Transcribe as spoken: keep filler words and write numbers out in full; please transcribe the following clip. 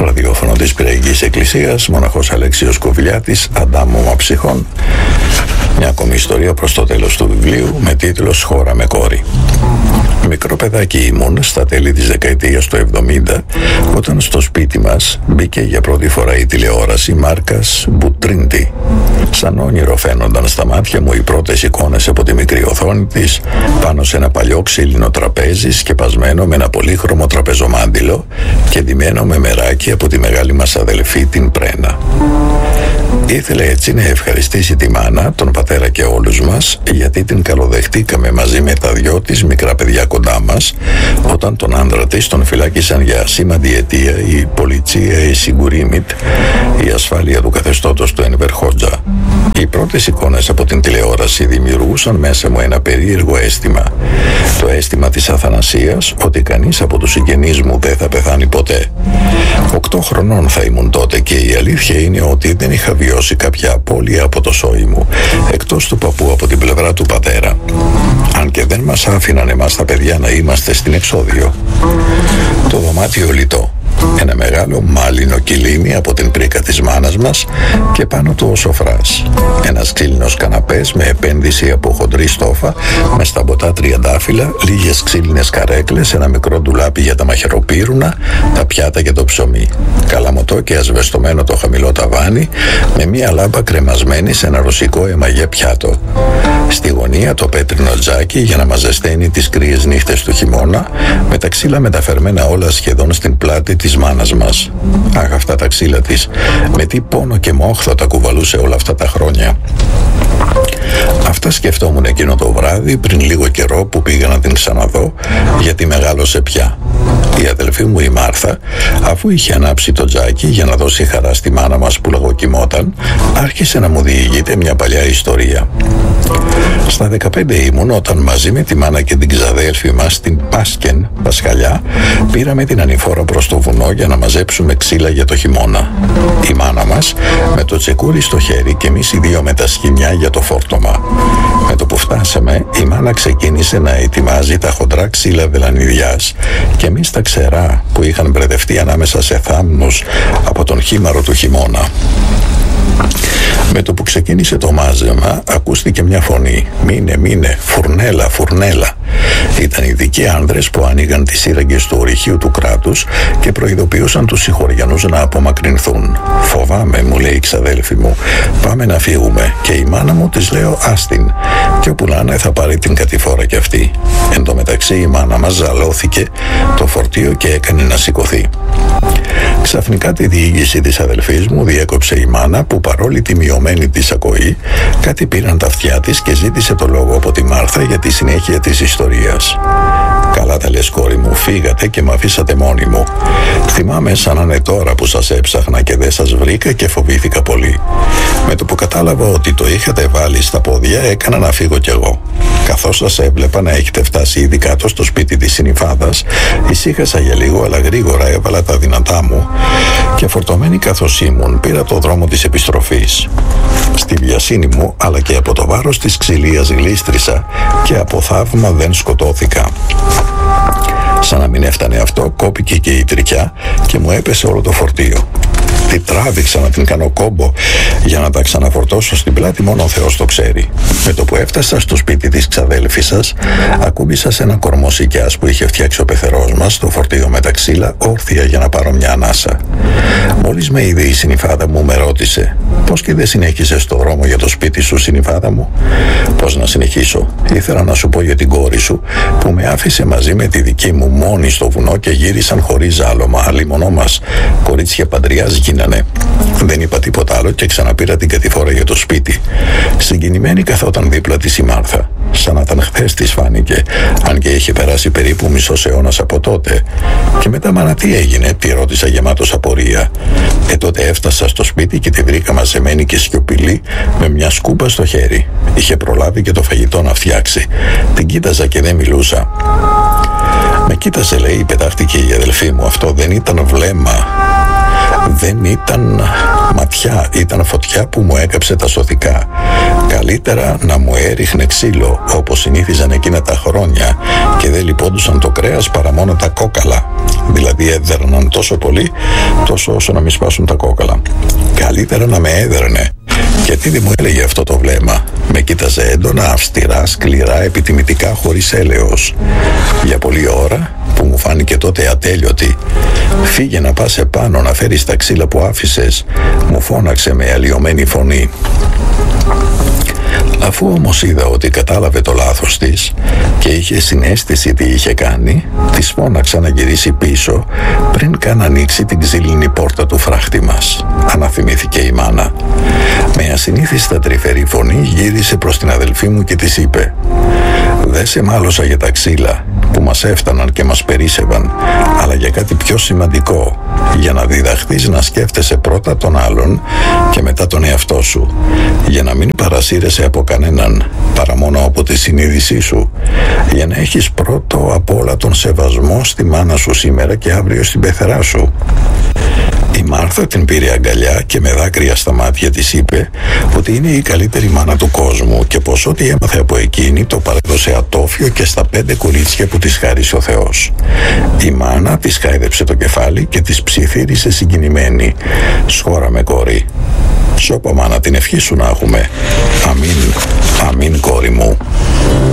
ραδιόφωνο της Πυραϊκής Εκκλησίας, μοναχός Αλέξιος Κοβιλιάτης, Αντάμωμα ψυχών. Μια ακόμη ιστορία προς το τέλος του βιβλίου με τίτλο «Σχώρα με κόρη». Μικρό παιδάκι ήμουν στα τέλη της δεκαετίας του εβδομήντα, όταν στο σπίτι μας μπήκε για πρώτη φορά η τηλεόραση μάρκας Μπουτρίντι. Σαν όνειρο φαίνονταν στα μάτια μου οι πρώτες εικόνες από τη μικρή οθόνη της, πάνω σε ένα παλιό ξύλινο τραπέζι σκεπασμένο με ένα πολύχρωμο τραπεζομάντιλο και ντυμένο με μεράκι από τη μεγάλη μας αδελφή την Πρένα. Ήθελε έτσι να ευχαριστήσει τη μάνα, τον πατέρα και όλους μας, γιατί την καλοδεχτήκαμε μαζί με τα δυο της μικρά παιδιά κοντά μας, όταν τον άντρα της τον φυλάκισαν για ασήμαντη αιτία η Πολιτσία η Σιγκουρίμιτ, η ασφάλεια του καθεστώτος του Ένβερ Χότζα. Οι πρώτες εικόνες από την τηλεόραση δημιουργούσαν μέσα μου ένα περίεργο αίσθημα. Το αίσθημα της αθανασίας ότι κανείς από τους συγγενείς μου δεν θα πεθάνει ποτέ. Οκτώ χρονών θα ήμουν τότε και η αλήθεια είναι ότι δεν είχα βιώσει κάποια απώλεια από το σόι μου, εκτός του παππού από την πλευρά του πατέρα. Αν και δεν μας άφηναν εμάς τα παιδιά να είμαστε στην εξώδιο. Το δωμάτιο λιτό. Ένα μεγάλο μάλινο κιλίμι από την πρίκα της μάνας μας και πάνω του ο σοφράς. Ένας ξύλινος καναπές με επένδυση από χοντρή στόφα, με σταμποτά τριαντάφυλλα, λίγες ξύλινες καρέκλες, ένα μικρό ντουλάπι για τα μαχαιροπύρουνα, τα πιάτα και το ψωμί. Καλαμωτό και ασβεστομένο το χαμηλό ταβάνι, με μία λάμπα κρεμασμένη σε ένα ρωσικό εμαγέ πιάτο. Στη γωνία το πέτρινο τζάκι για να μας ζεσταίνει τις κρύες νύχτες του χειμώνα, με τα ξύλα μεταφερμένα όλα σχεδόν στην πλάτη της μάνας μας. Αχ, αυτά τα ξύλα της, με τι πόνο και μόχθο τα κουβαλούσε όλα αυτά τα χρόνια. Αυτά σκεφτόμουν εκείνο το βράδυ πριν λίγο καιρό που πήγα να την ξαναδώ, γιατί μεγάλωσε πια. Η αδελφή μου η Μάρθα, αφού είχε ανάψει το τζάκι για να δώσει χαρά στη μάνα μας που λογοκοιμόταν, άρχισε να μου διηγείται μια παλιά ιστορία. Στα δεκαπέντε ήμουν όταν μαζί με τη μάνα και την ξαδέλφη μας την Πάσκεν, Πασχαλιά, πήραμε την ανηφόρα προς το βουνό για να μαζέψουμε ξύλα για το χειμώνα. Η μάνα μας με το τσεκούρι στο χέρι και εμείς οι δύο με τα σκοινιά για το φόρτωμα. Με το που φτάσαμε, η μάνα ξεκίνησε να ετοιμάζει τα χοντρά ξύλα βελανιδιάς και εμείς τα ξερά που είχαν μπερδευτεί ανάμεσα σε θάμνους από τον χήμαρο του χειμώνα. Με το που ξεκίνησε το μάζεμα, ακούστηκε μια φωνή. «Μείνε, μείνε, φουρνέλα, φουρνέλα». Ήταν ειδικοί άνδρες που άνοιγαν τις σύραγγες του ορυχείου του κράτους και προειδοποιούσαν τους συγχωριανούς να απομακρυνθούν. «Φοβάμαι», μου λέει η ξαδέλφη μου, «πάμε να φύγουμε». Και η μάνα μου της λέω «άστιν». Και όπου να είναι θα πάρει την κατηφόρα κι αυτή. Εν τω μεταξύ η μάνα μας ζαλώθηκε το φορτίο και έκανε να σηκωθεί. Ξαφνικά τη διήγηση της αδελφής μου διέκοψε η μάνα που παρόλη τη μειωμένη της ακοή κάτι πήραν τα αυτιά της και ζήτησε το λόγο από τη Μάρθα για τη συνέχεια της ιστορίας. «Καλά τα λες, κόρη μου, φύγατε και με αφήσατε μόνη μου. Θυμάμαι σαν να είναι τώρα που σας έψαχνα και δεν σας βρήκα και φοβήθηκα πολύ. Με το που κατάλαβα ότι το είχατε βάλει στα πόδια έκανα να φύγω κι εγώ. Καθώς σας έβλεπα να έχετε φτάσει ήδη κάτω στο σπίτι της συνυφάδας, ησύχασα για λίγο αλλά γρήγορα έβαλα τα δυνατά μου και φορτωμένη καθώς ήμουν πήρα το δρόμο της επιστροφής. Στη βιασύνη μου αλλά και από το βάρος της ξυλίας γλίστρισα και από θαύμα δεν σκοτώθηκα. Σαν να μην έφτανε αυτό, κόπηκε και η τρικιά και μου έπεσε όλο το φορτίο. Τη τράβηξα να την κάνω κόμπο για να τα ξαναφορτώσω στην πλάτη, μόνο ο Θεός το ξέρει. Με το που έφτασα στο σπίτι της ξαδέλφης σας, ακούμπησα σε ένα κορμό σικιάς που είχε φτιάξει ο πεθερός μας, το φορτίο με τα ξύλα, όρθια για να πάρω μια ανάσα. Μόλις με είδε η συνυφάδα μου, με ρώτησε: «Πώς και δεν συνέχισες το δρόμο για το σπίτι σου, συνυφάδα μου?» «Πώς να συνεχίσω? Ήθελα να σου πω για την κόρη σου που με άφησε μαζί με τη δική μου μόνη στο βουνό και γύρισαν χωρίς άλωμα. Αλλήμονό μας, κορίτσια παντριάς γίνανε». Δεν είπα τίποτα άλλο και ξαναπήρα την κατηφόρα για το σπίτι. Συγκινημένη καθόταν δίπλα της η Μάρθα. Σαν να ήταν χθες της φάνηκε, αν και είχε περάσει περίπου μισός αιώνας από τότε. «Και μετά, μάνα, τι έγινε?» τη ρώτησα γεμάτος απορία. Ε, τότε έφτασα στο σπίτι και τη βρήκα μαζεμένη και σιωπηλή με μια σκούπα στο χέρι. Είχε προλάβει και το φαγητό να φτιάξει. Την κοίταζα και δεν μιλούσα. «Με κοίταζε», λέει, πετάχτηκε η αδελφή μου. «Αυτό δεν ήταν βλέμμα. Δεν ήταν ματιά, ήταν φωτιά που μου έκαψε τα σωθικά. Καλύτερα να μου έριχνε ξύλο όπως συνήθιζαν εκείνα τα χρόνια και δεν λιπόντουσαν το κρέας παρά μόνο τα κόκαλα. Δηλαδή έδερναν τόσο πολύ τόσο όσο να μην σπάσουν τα κόκαλα. Καλύτερα να με έδερνε. Γιατί δεν μου έλεγε αυτό το βλέμμα? Με κοίταζε έντονα, αυστηρά, σκληρά, επιτιμητικά, χωρίς έλεος. Για πολλή ώρα, που μου φάνηκε τότε ατέλειωτη, «Φύγε να πας επάνω να φέρεις τα ξύλα που άφησες», μου φώναξε με αλλοιωμένη φωνή. Αφού όμως είδα ότι κατάλαβε το λάθος της και είχε συναίσθηση τι είχε κάνει, της φώναξα να γυρίσει πίσω πριν καν ανοίξει την ξύλινη πόρτα του φράχτη μας. Αναθυμήθηκε η μάνα. Με ασυνήθιστα τρυφερή φωνή γύρισε προς την αδελφή μου και της είπε: «Δεν σε μάλωσα για τα ξύλα που μας έφταναν και μας περίσσευαν, αλλά για κάτι πιο σημαντικό, για να διδαχθείς να σκέφτεσαι πρώτα τον άλλον και μετά τον εαυτό σου, για να μην παρασύρεσαι από κανέναν παρά μόνο από τη συνείδησή σου, για να έχεις πρώτο απ' όλα τον σεβασμό στη μάνα σου σήμερα και αύριο στην πεθερά σου». Η Μάρθα την πήρε αγκαλιά και με δάκρυα στα μάτια της είπε ότι είναι η καλύτερη μάνα του κόσμου και πως ό,τι έμαθε από εκείνη το παρέδωσε ατόφιο και στα πέντε κορίτσια που της χάρισε ο Θεός. Η μάνα της χάιδεψε το κεφάλι και της ψιθύρισε συγκινημένη: «Σχόραμε, κόρη. Σώπα, μάνα, την ευχή σου να έχουμε. Αμήν, αμήν, κόρη μου».